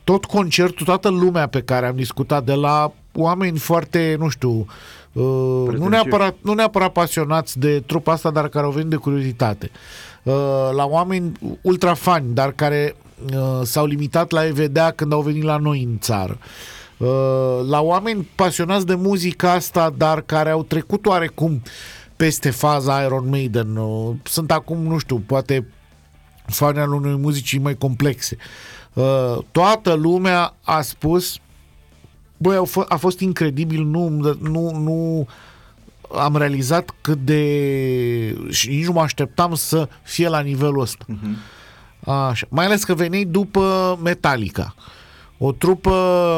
tot concertul, toată lumea pe care am discutat, de la oameni foarte, nu știu, nu neapărat pasionați de trupa asta, dar care au venit de curiozitate, la oameni ultra fani, dar care s-au limitat la a vedea când au venit la noi în țară, la oameni pasionați de muzica asta, dar care au trecut oarecum peste faza Iron Maiden, sunt acum, nu știu, poate fani al unei muzicii mai complexe. Toată lumea a spus, băi, a fost incredibil, nu am realizat cât de... și nici nu mă așteptam să fie la nivelul ăsta. Așa. Mai ales că veneai după Metallica, o trupă,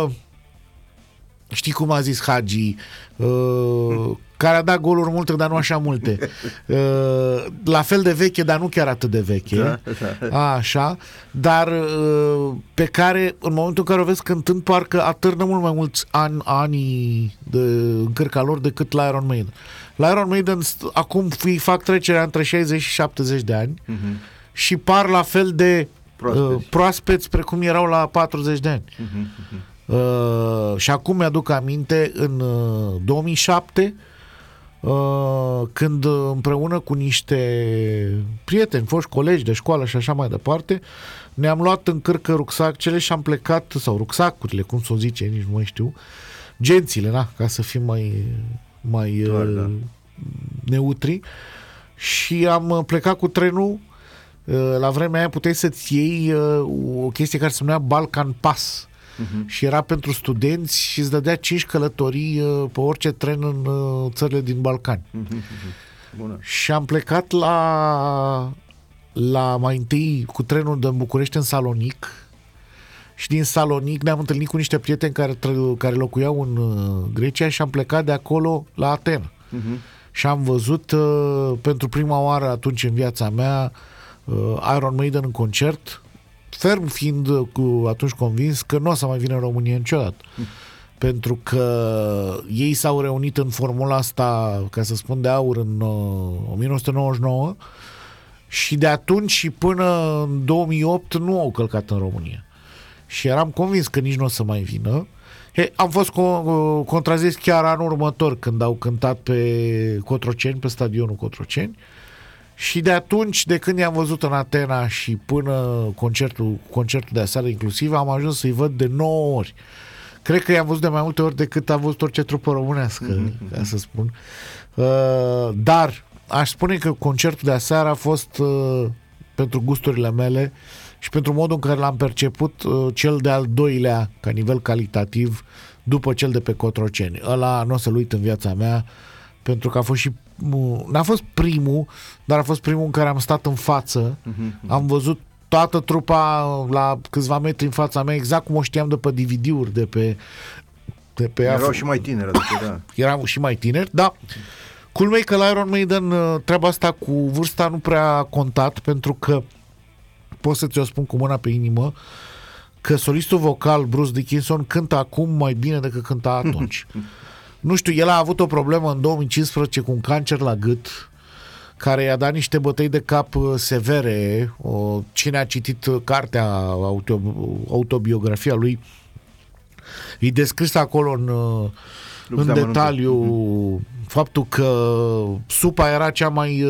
știi cum a zis Hagi, care a dat goluri multe, dar nu așa multe. La fel de veche, dar nu chiar atât de veche. Așa. Dar pe care, în momentul în care o vezi cântând, parcă atârnă mult mai mulți ani în cărca lor decât la Iron Maiden. La Iron Maiden acum fac trecerea între 60 și 70 de ani și par la fel de proaspeți precum erau la 40 de ani. Și acum mi-aduc aminte, în 2007, când împreună cu niște prieteni, foști colegi de școală și așa mai departe, ne-am luat în cârcă rucsacele și am plecat, sau rucsacurile, cum să o zice, nici nu mai știu, gențile, ca să fim mai neutri, și am plecat cu trenul. La vremea aia puteai să-ți iei o chestie care se numea Balkan Pass. Și era pentru studenți și îți dădea 5 călătorii pe orice tren în țările din Balcani. Bună. Și am plecat la mai întâi cu trenul de București în Salonic, și din Salonic ne-am întâlnit cu niște prieteni care locuiau în Grecia și am plecat de acolo la Atena. Și am văzut pentru prima oară atunci în viața mea Iron Maiden în concert, ferm fiind atunci convins că nu o să mai vină în România niciodată. Pentru că ei s-au reunit în formula asta, ca să spun, de aur în 1999 și de atunci și până în 2008 nu au călcat în România. Și eram convins că nici nu o să mai vină. Am fost contrazis chiar anul următor când au cântat pe Cotroceni, pe stadionul Cotroceni. Și de atunci, de când i-am văzut în Atena și până concertul de aseară inclusiv, am ajuns să-i văd de 9 ori. Cred că i-am văzut de mai multe ori decât am văzut orice trupă românească, ca să spun. Dar aș spune că concertul de aseară a fost, pentru gusturile mele și pentru modul în care l-am perceput, cel de-al doilea ca nivel calitativ după cel de pe Cotroceni. Ăla nu o să-l uit în viața mea, pentru că a fost și n-a fost primul, dar a fost primul în care am stat în față. Am văzut toată trupa la câțiva metri în fața mea, exact cum o știam de pe DVD-uri, de pe erau și mai tineri, da. Eram și mai tineri, da. Culmea e că la Iron Maiden treaba asta cu vârsta nu prea a contat, pentru că pot să ți-o spun cu mâna pe inimă că solistul vocal Bruce Dickinson cântă acum mai bine decât cânta atunci. Nu știu, el a avut o problemă în 2015 cu un cancer la gât care i-a dat niște bătăi de cap severe. Cine a citit cartea, autobiografia lui, e descris acolo în detaliu faptul că supa era cea mai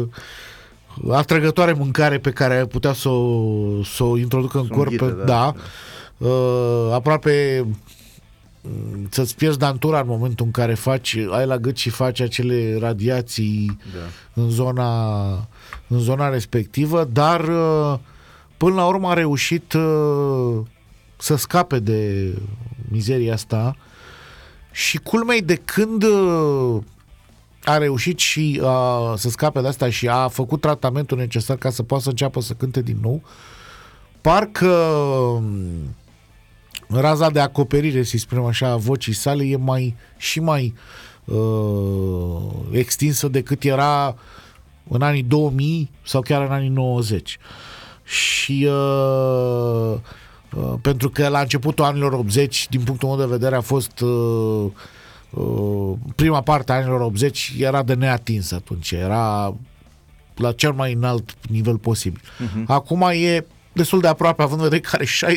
atrăgătoare mâncare pe care putea să o introducă în corp. Da. Aproape să-ți pierzi dantura în momentul în care ai la gât și faci acele radiații în zona respectivă, dar până la urmă a reușit să scape de mizeria asta. Și culmea de când a reușit și să scape de asta și a făcut tratamentul necesar ca să poată să înceapă să cânte din nou, parcă raza de acoperire, să-i spunem așa, a vocii sale e mai extinsă decât era în anii 2000 sau chiar în anii 90. Și pentru că la începutul anilor 80, din punctul meu de vedere, a fost prima parte a anilor 80 era de neatins atunci, era la cel mai înalt nivel posibil. Acum e destul de aproape, având în vedere că are